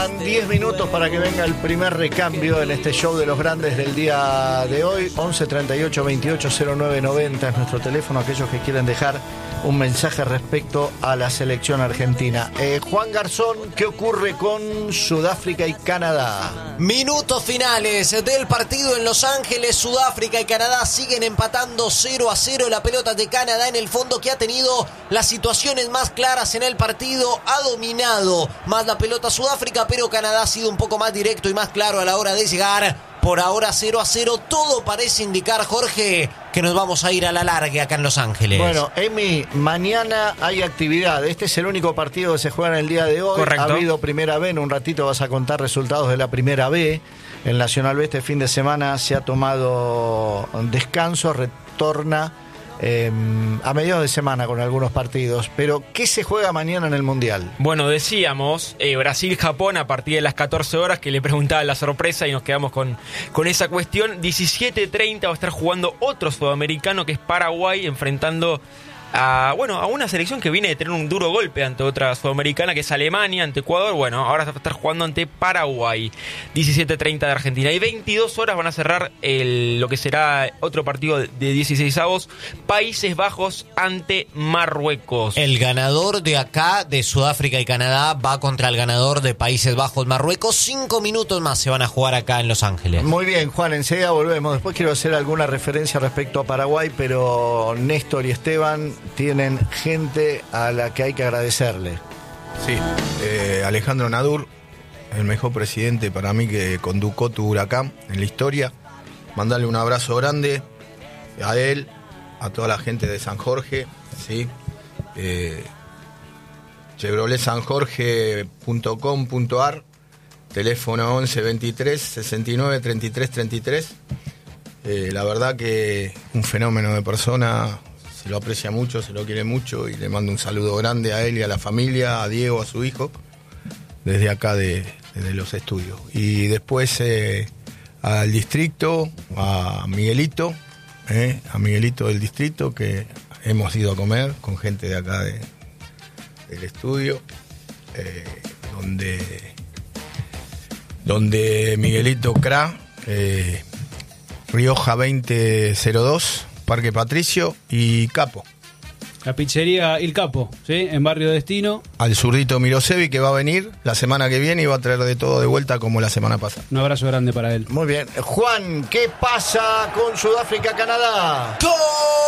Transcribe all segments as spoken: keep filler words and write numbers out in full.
Faltan diez minutos para que venga el primer recambio en este show de los grandes del día de hoy. once treinta y ocho veintiocho cero nueve noventa es nuestro teléfono, aquellos que quieren dejar un mensaje respecto a la selección argentina. Eh, Juan Garzón, ¿qué ocurre con Sudáfrica y Canadá? Minutos finales del partido en Los Ángeles. Sudáfrica y Canadá siguen empatando cero a cero. La pelota de Canadá en el fondo, que ha tenido las situaciones más claras en el partido. Ha dominado más la pelota Sudáfrica, pero Canadá ha sido un poco más directo y más claro a la hora de llegar. Por ahora cero a cero. Todo parece indicar, Jorge, que nos vamos a ir a la larga acá en Los Ángeles. Bueno, Emi, mañana hay actividad. Este es el único partido que se juega en el día de hoy. Correcto. Ha habido Primera B. En un ratito vas a contar resultados de la Primera B. El Nacional B este fin de semana se ha tomado descanso, retorna eh, a mediados de semana con algunos partidos. Pero, ¿qué se juega mañana en el Mundial? Bueno, decíamos, eh, Brasil-Japón a partir de las catorce horas, que le preguntaba la sorpresa y nos quedamos con, con esa cuestión. diecisiete treinta va a estar jugando otro sudamericano, que es Paraguay, enfrentando a, bueno, a una selección que viene de tener un duro golpe ante otra sudamericana, que es Alemania, ante Ecuador. Bueno, ahora va a estar jugando ante Paraguay. diecisiete treinta de Argentina. Y veintidós horas van a cerrar el, lo que será otro partido de dieciseisavos, Países Bajos ante Marruecos. El ganador de acá, de Sudáfrica y Canadá, va contra el ganador de Países Bajos, Marruecos. Cinco minutos más se van a jugar acá en Los Ángeles. Muy bien, Juan, enseguida volvemos. Después quiero hacer alguna referencia respecto a Paraguay, pero Néstor y Esteban tienen gente a la que hay que agradecerle. Sí, eh, Alejandro Nadur, el mejor presidente para mí que conducó tu Huracán en la historia. Mandarle un abrazo grande a él, a toda la gente de San Jorge, ¿sí? Eh, Chevrolet San Jorge punto com punto ar, teléfono once veintitrés sesenta y nueve treinta y tres treinta y tres. Eh, la verdad que un fenómeno de persona. Se lo aprecia mucho, se lo quiere mucho, y le mando un saludo grande a él y a la familia, a Diego, a su hijo, desde acá de, desde los estudios. Y después eh, al distrito, a Miguelito, eh, a Miguelito del distrito, que hemos ido a comer con gente de acá de, del estudio, eh, donde, donde Miguelito Cra, eh, Rioja veinte cero dos, Parque Patricio y Capo. La pizzería Il Capo, ¿sí? En Barrio Destino. Al zurdito Mirosevi, que va a venir la semana que viene y va a traer de todo de vuelta como la semana pasada. Un abrazo grande para él. Muy bien. Juan, ¿qué pasa con Sudáfrica-Canadá? ¡Gol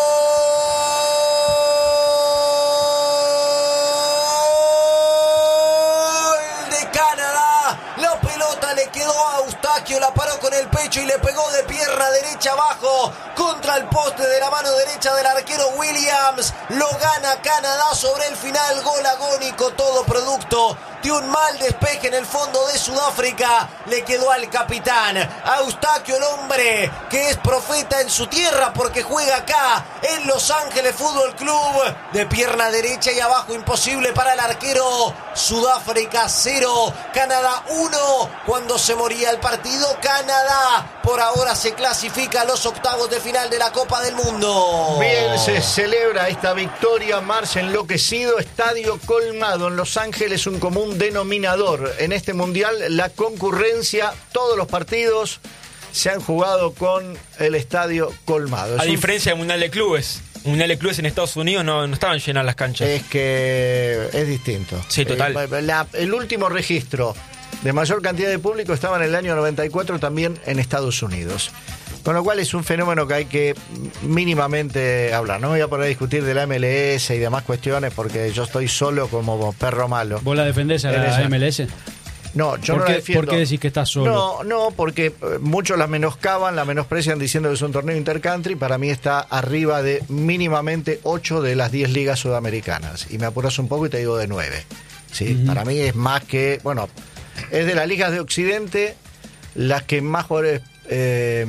de Canadá! La pelota le quedó a Eustaquio, la paró con el pecho y le pegó de pierna derecha abajo contra el poste de la mano derecha del arquero Williams. Lo gana Canadá sobre el final. Gol agónico, todo producto de un mal despeje en el fondo de Sudáfrica. Le quedó al capitán, a Eustaquio, el hombre que es profeta en su tierra porque juega acá en Los Ángeles Fútbol Club. De pierna derecha y abajo, imposible para el arquero. Sudáfrica cero, Canadá uno. Cuando se moría el partido, Canadá por ahora se clasifica a los octavos de final de la Copa del Mundo. Bien, se celebra esta victoria. Marcha enloquecido, estadio colmado en Los Ángeles, un común denominador en este mundial, la concurrencia. Todos los partidos se han jugado con el estadio colmado. Es A un... diferencia del Mundial de Clubes. Mundial de Clubes en Estados Unidos no, no estaban llenas las canchas. Es que es distinto. Sí, total. Eh, la, el último registro de mayor cantidad de público estaba en el año noventa y cuatro, también en Estados Unidos. Con lo cual es un fenómeno que hay que mínimamente hablar. No me voy a poner a discutir de la M L S y demás cuestiones porque yo estoy solo como perro malo. ¿Vos la defendés a la esa. M L S? No, yo ¿Por no qué, la defiendo. ¿Por qué decís que estás solo? No, no, porque eh, muchos la menoscaban, la menosprecian diciendo que es un torneo intercountry. Para mí está arriba de mínimamente ocho de las diez ligas sudamericanas. Y me apuras un poco y te digo de nueve. ¿Sí? Uh-huh. Para mí es más que... Bueno, es de las ligas de Occidente las que más jugadores... Eh,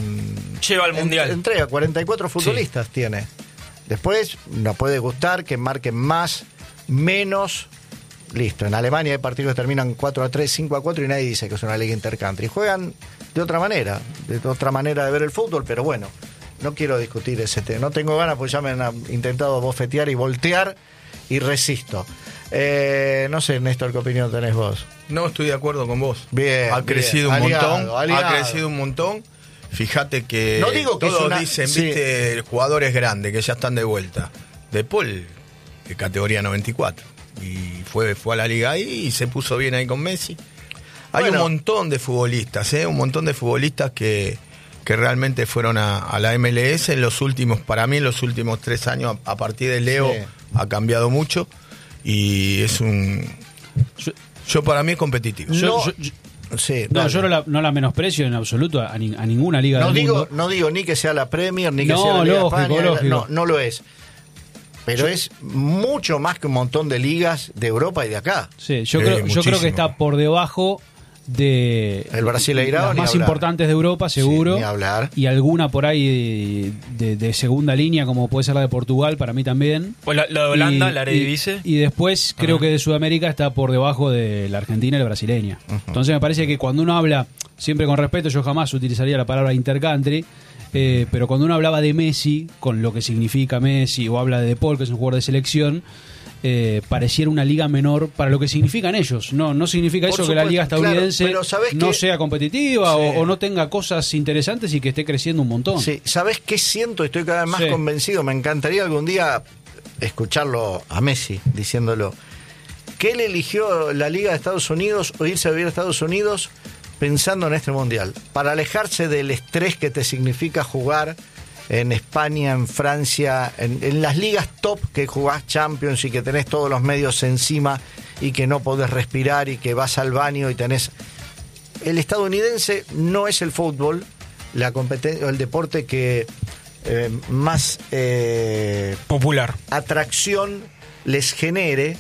lleva al mundial. Entrega cuarenta y cuatro futbolistas, sí. Tiene. Después nos puede gustar que marquen más, menos. Listo. En Alemania hay partidos que terminan cuatro a tres, cinco a cuatro y nadie dice que es una liga intercountry. Juegan de otra manera, de otra manera de ver el fútbol, pero bueno, no quiero discutir ese tema. No tengo ganas porque ya me han intentado bofetear y voltear y resisto. Eh, no sé, Néstor, ¿qué opinión tenés vos? No estoy de acuerdo con vos. Bien, ha crecido bien. un Aliado, montón. aliado. Ha crecido un montón. Fíjate que, No digo que todos es una- dicen, sí. viste, jugadores grandes que ya están de vuelta. De Paul, de categoría noventa y cuatro. Y fue, fue a la liga ahí y se puso bien ahí con Messi. Hay Bueno. un montón de futbolistas, ¿eh? Un montón de futbolistas que, que realmente fueron a, a la M L S en los últimos, para mí en los últimos tres años, a, a partir de Leo, Sí. ha cambiado mucho. Y es un... Yo, Yo para mí es competitivo. yo- No, yo- yo- Sí, no, dale. yo no la, no la menosprecio en absoluto a, ni- a ninguna liga No del digo, mundo. no digo ni que sea la Premier, ni que No, sea la Liga de lógico, España, lógico. no, no lo es. Pero es mucho más que un montón de ligas de Europa y de acá. Sí, yo, Sí, creo, yo creo muchísimo. que está por debajo de El Brasileirao, las ni más hablar. importantes de Europa, seguro. Sí, ni hablar. Y alguna por ahí de, de segunda línea, como puede ser la de Portugal, para mí también. O la, la de Holanda, Y- la Eredivisie. Y, y después creo Ajá. que de Sudamérica está por debajo de la Argentina y la brasileña. Entonces me parece que cuando uno habla, siempre con respeto, yo jamás utilizaría la palabra intercountry, eh, pero cuando uno hablaba de Messi, con lo que significa Messi, o habla de De Paul, que es un jugador de selección, eh, pareciera una liga menor para lo que significan ellos. No, no significa Por eso que la supuesto, liga estadounidense claro, pero ¿sabés no qué? sea competitiva Sí. o, o no tenga cosas interesantes y que esté creciendo un montón. Sí, ¿sabés qué siento? Estoy cada vez más Sí. convencido. Me encantaría algún día escucharlo a Messi diciéndolo. Que él eligió la Liga de Estados Unidos o irse a vivir a Estados Unidos pensando en este Mundial. Para alejarse del estrés que te significa jugar en España, en Francia, en, en las ligas top que jugás Champions y que tenés todos los medios encima y que no podés respirar y que vas al baño y tenés... El estadounidense no es el fútbol, la competencia, el deporte que eh, más eh, Popular. atracción les genere,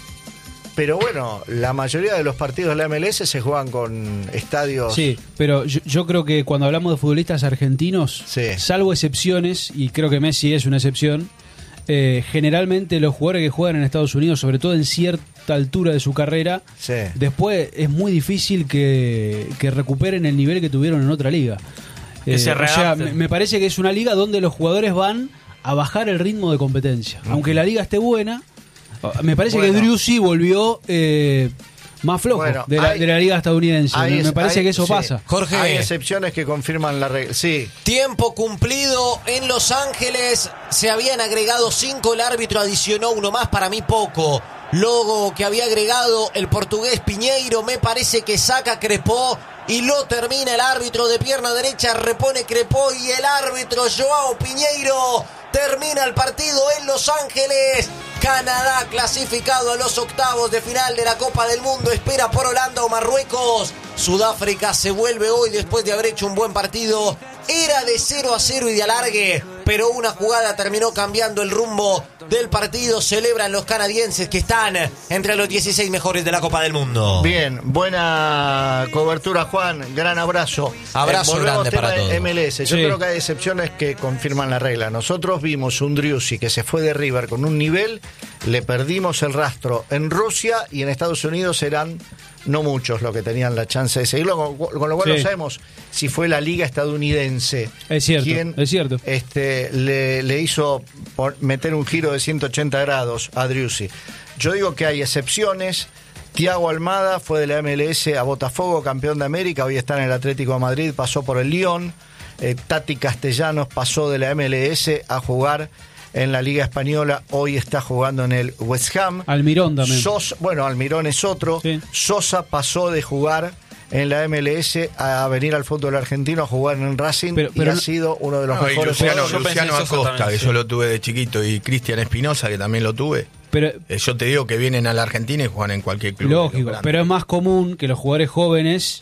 pero bueno, la mayoría de los partidos de la M L S se juegan con estadios. Sí, pero yo, yo creo que cuando hablamos de futbolistas argentinos, Sí. salvo excepciones, y creo que Messi es una excepción, eh, generalmente los jugadores que juegan en Estados Unidos, sobre todo en cierta altura de su carrera, Sí. después es muy difícil que, que recuperen el nivel que tuvieron en otra liga. Que se o sea, readapten. me, me parece que es una liga donde los jugadores van a bajar el ritmo de competencia. Aunque la liga esté buena, me parece Bueno. que Driussi volvió eh, más flojo Bueno, de, la, hay- de la liga estadounidense. Ahí Me, es- me parece ahí- que eso sí. pasa. Jorge. Hay excepciones que confirman la regla. Sí. Tiempo cumplido en Los Ángeles. Se habían agregado cinco, el árbitro adicionó uno más, para mí poco. Logo que había agregado el portugués Piñeiro, me parece que saca Crepó y lo termina el árbitro de pierna derecha, repone Crepó y el árbitro Joao Piñeiro termina el partido en Los Ángeles. Canadá clasificado a los octavos de final de la Copa del Mundo, espera por Holanda o Marruecos. Sudáfrica se vuelve hoy después de haber hecho un buen partido. Era de cero a cero y de alargue, pero una jugada terminó cambiando el rumbo del partido. Celebran los canadienses que están entre los dieciséis mejores de la Copa del Mundo. Bien, buena cobertura, Juan. Gran abrazo. Abrazo volvemos grande tema para de todos. M L S. Yo Sí. creo que hay excepciones que confirman la regla. Nosotros vimos un Driussi que se fue de River con un nivel, le perdimos el rastro en Rusia y en Estados Unidos eran no muchos los que tenían la chance de seguirlo, con, con lo cual Sí. no sabemos si fue la liga estadounidense Es cierto, quien es cierto. Este, le, le hizo por- meter un giro de ciento ochenta grados a Driussi. Yo digo que hay excepciones. Thiago Almada fue de la M L S a Botafogo, campeón de América, hoy está en el Atlético de Madrid, pasó por el Lyon. Eh, Tati Castellanos pasó de la M L S a jugar en la Liga Española, hoy está jugando en el West Ham. Almirón también. Sosa, bueno, Almirón es otro. Sí. Sosa pasó de jugar en la M L S a venir al fútbol argentino a jugar en Racing Pero- y pero ha no- sido uno de los No, y mejores Luciano, jugadores. Yo pensé Luciano en Sosa Acosta, también, que sí. yo lo tuve de chiquito, y Cristian Espinosa, que también lo tuve. Pero, Eh, yo te digo que vienen a la Argentina y juegan en cualquier club. lógico, pero es más común que los jugadores jóvenes,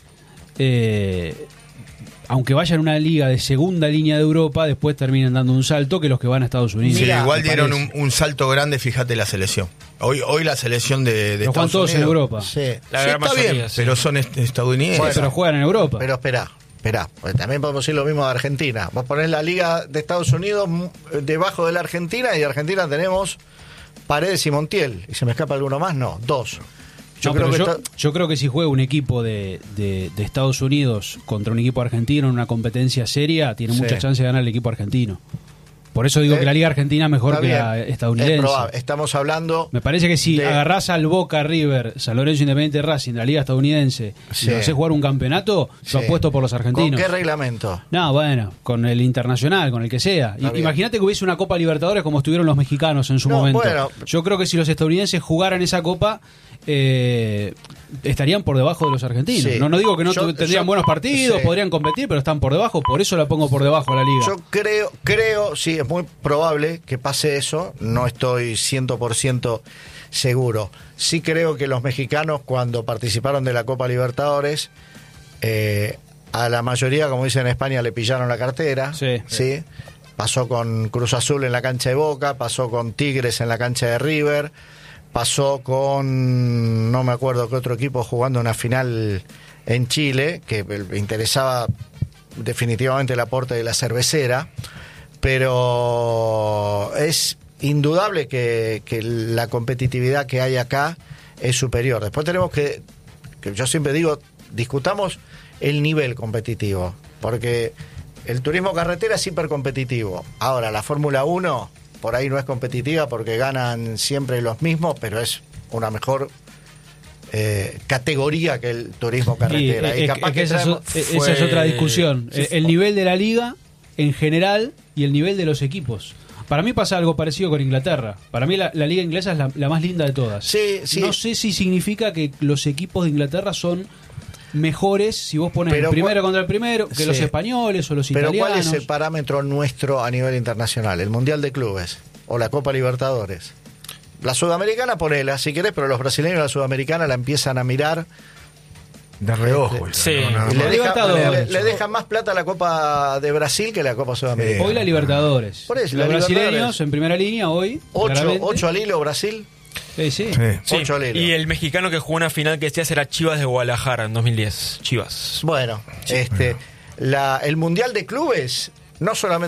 eh, aunque vayan a una liga de segunda línea de Europa, después terminen dando un salto que los que van a Estados Unidos. Sí, Mirá, igual me dieron un, parece. un salto grande, fíjate la selección. Hoy hoy la selección de, de Los juegan Estados todos en Unidos. Europa. Sí. La Sí, gran está mayoría, bien, sí. pero son est- estadounidenses. Bueno, Pero juegan en Europa. Pero espera, espera, porque también podemos decir lo mismo de Argentina. Vos ponés la liga de Estados Unidos mm, debajo de la Argentina y de Argentina tenemos Paredes y Montiel. ¿Y se me escapa alguno más? No, dos. Yo No, creo pero que yo, está- yo creo que si juega un equipo de, de- de Estados Unidos contra un equipo argentino en una competencia seria, tiene Sí. mucha chance de ganar el equipo argentino. Por eso digo Eh, que la Liga Argentina es mejor Está que bien. la Es estadounidense. probable. Estamos hablando. Me parece que si de- agarrás al Boca, River, San Lorenzo, Independiente, Racing, de la Liga estadounidense, Sí. y lo hacés jugar un campeonato, yo Sí. apuesto por los ¿Con argentinos. qué reglamento? No, bueno, con el internacional, con el que sea. Está I- bien. Imagínate que hubiese una Copa Libertadores como estuvieron los mexicanos en su No, momento. bueno. Yo creo que si los estadounidenses jugaran esa Copa, eh, estarían por debajo de los argentinos. Sí. No, no digo que no Yo- tu- tendrían yo- buenos partidos, sí. podrían competir, pero están por debajo. Por eso la pongo por debajo a la Liga. Yo creo, creo, sí, es muy probable que pase eso. No estoy cien por ciento seguro. Sí creo que los mexicanos, cuando participaron de la Copa Libertadores, eh, a la mayoría, como dicen en España, le pillaron la cartera. Sí. ¿sí? Pasó con Cruz Azul en la cancha de Boca, pasó con Tigres en la cancha de River, pasó con, no me acuerdo qué otro equipo jugando una final en Chile, que me interesaba definitivamente el aporte de la cervecera, pero es indudable que, que la competitividad que hay acá es superior. Después tenemos que, que yo siempre digo, discutamos el nivel competitivo, porque el turismo carretera es hipercompetitivo. Ahora, la Fórmula uno por ahí no es competitiva porque ganan siempre los mismos, pero es una mejor eh, categoría que el turismo Y, carretera. eh, Y es- capaz es que que esa, es, traemos- o- esa es fue- otra discusión. sí, el, el nivel de la liga en general y el nivel de los equipos. Para mí pasa algo parecido con Inglaterra. Para mí la, la liga inglesa es la, la más linda de todas. Sí, sí. No sé si significa que los equipos de Inglaterra son mejores si vos pones Pero el primero cua- contra el primero que Sí. los españoles o los Pero italianos. ¿cuál es el parámetro nuestro a nivel internacional? ¿El Mundial de Clubes o la Copa Libertadores? La Sudamericana, ponela si querés, pero los brasileños la Sudamericana la empiezan a mirar De reojo. Sí. no, nada y le, más. deja- Libertadores. le- le dejan más plata a la Copa de Brasil que la Copa Sudamericana. Hoy la Libertadores. Por eso, los la brasileños Libertadores. en primera línea hoy. Ocho, claramente. ocho al hilo Brasil. Sí, sí. Sí. Sí, Ocho al hilo. y el mexicano que jugó una final que decías era Chivas de Guadalajara en dos mil diez. Chivas. Bueno, este, la, el Mundial de Clubes no solamente